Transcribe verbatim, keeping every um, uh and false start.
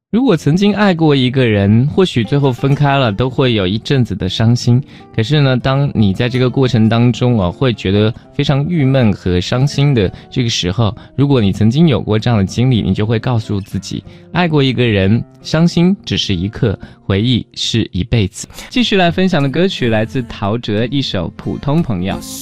如果曾经爱过一个人，或许最后分开了都会有一阵子的伤心，可是呢，当你在这个过程当中啊，会觉得非常郁闷和伤心的这个时候，如果你曾经有过这样的经历，你就会告诉自己，爱过一个人，伤心只是一刻，回忆是一辈子。继续来分享的歌曲来自陶喆一首《普通朋友》。